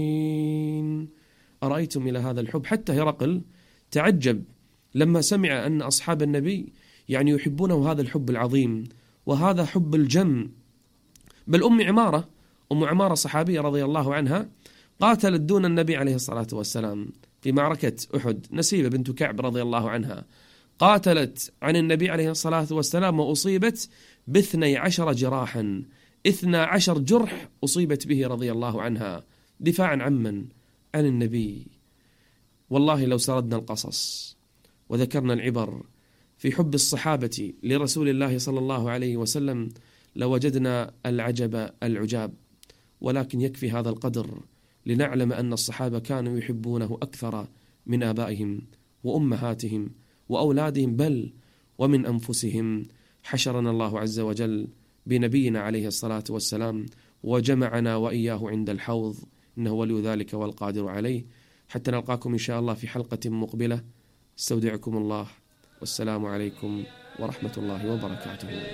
أرأيتم إلى هذا الحب. حتى هرقل تعجب لما سمع أن أصحاب النبي يعني يحبونه هذا الحب العظيم، وهذا حب الجم. بل أم عمارة صحابية رضي الله عنها قاتلت دون النبي عليه الصلاة والسلام في معركة أحد. نسيبة بنت كعب رضي الله عنها قاتلت عن النبي عليه الصلاة والسلام وأصيبت ب12 جراحا، 12 جرح أصيبت به رضي الله عنها دفاعا عن النبي. والله لو سردنا القصص وذكرنا العبر في حب الصحابة لرسول الله صلى الله عليه وسلم لوجدنا العجب العجاب، ولكن يكفي هذا القدر لنعلم أن الصحابة كانوا يحبونه أكثر من آبائهم وأمهاتهم وأولادهم، بل ومن أنفسهم. حشرنا الله عز وجل بنبينا عليه الصلاة والسلام وجمعنا وإياه عند الحوض، إنه ولي ذلك والقادر عليه. حتى نلقاكم إن شاء الله في حلقة مقبلة. استودعكم الله، والسلام عليكم ورحمة الله وبركاته.